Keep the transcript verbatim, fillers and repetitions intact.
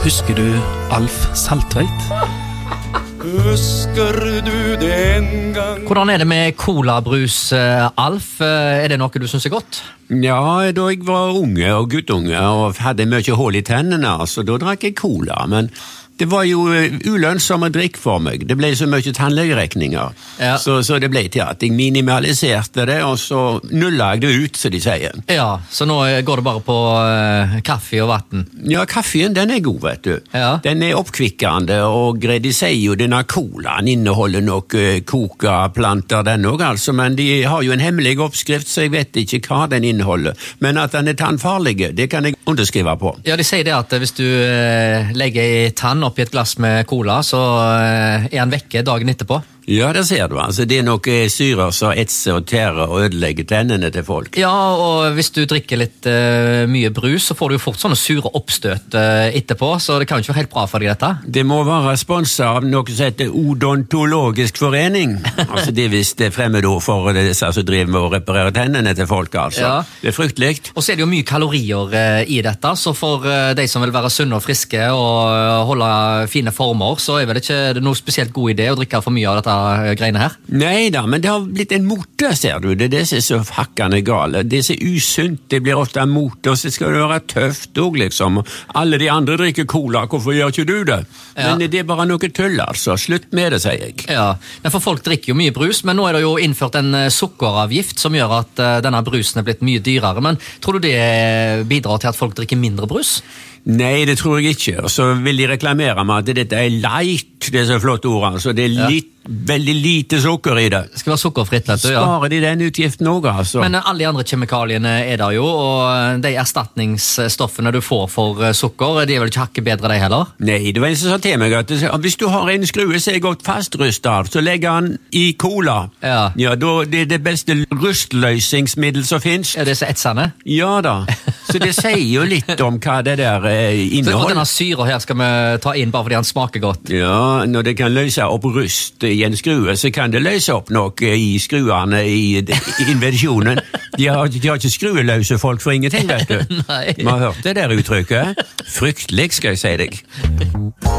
Husker du Alf Saltveit? Husker du den gang? Hvordan er det med colabrus, Alf? Er det noe du synes er godt? Ja, da jeg var unge og guttunge og hadde mye hål i tennene, så da drakk jeg cola, men det var jo ulønnsomme drikk for meg. Det ble så mye tannlegerekninger, ja. så, så det ble til at jeg minimaliserte det, og så nulla jeg det ut, så de sier. Ja, så nå går det bare på uh, kaffe og vatten? Ja, kaffen, den er god, vet du. Ja. Den er oppkvikkende, og de sier jo denne colaen inneholder nok uh, kokaplanter, den også, altså, men de har jo en hemmelig oppskrift, så jeg vet ikke hva den inneholder. Men at den er tannfarlig, det kan jeg underskrive på. Ja, de sier det at hvis du uh, legger i tann oppi et glass med cola, så uh, er han vekke dagen etterpå. Ja, det ser du. Altså, det er noe syrer som etser og tærer og ødelegger tennene til folk. Ja, og hvis du drikker litt uh, mye brus, så får du jo fort sånne sure oppstøt uh, etterpå, så det kan jo ikke være helt bra for deg dette. Det må være sponset av noe som heter odontologisk forening. Altså, det er visst det fremmedord for disse som driver med å reparere tennene til folk, altså. Ja. Det er fryktelig. Og så er det jo mye kalorier uh, i dette, så for uh, de som vil være sunne og friske og uh, holde fine former, så er vel ikke det noe spesielt god idé å drikke for mye av dette greiene her? Nei da, men det har blitt en mote, ser du. Det er det som er så hakkende gale. Det er så usunt, det blir ofte en mote, og så skal det være tøft også, liksom. Alle de andre drikker cola, hvorfor gjør ikke du det? Ja. Men det er bare noe tull, altså. Slutt med det, sier jeg. Ja, men for folk drikker jo mye brus, men nå er det jo innført en sukkeravgift som gjør at uh, denne brusen er blitt mye dyrere, men tror du det bidrar til at folk drikker mindre brus? Nei, det tror jeg ikke. Og så vil de reklamere med at dette er light, det er så flott ord, altså. Det er Ja. litt, veldig lite sukker i det. Det skal være sukkerfritt, vet du, ja. Sparer de den utgiften også, altså. Men alle de andre kjemikaliene er der jo, og de erstatningsstoffene du får for sukker, de er vel ikke hakket bedre de heller? Nei, det var en som sa til meg at hvis du har en skrue som er godt fastrustet, så legger han i cola. Ja. Ja, da, det er det beste rustløsningsmiddel som finnes. Er det så etsende? Ja da, så det sier jo litt om hva det der eh, Så, og inneholder. denne syra her skal vi ta inn bare fordi han smaker godt. Ja, når det kan løse opp rust i en skrue, så kan det løse opp noe i skruene i, i inversjonen. De har, de har ikke skrueløse folk for ingenting, vet du. Nei. Man har hørt det der uttrykket. Fryktelig, skal jeg si deg.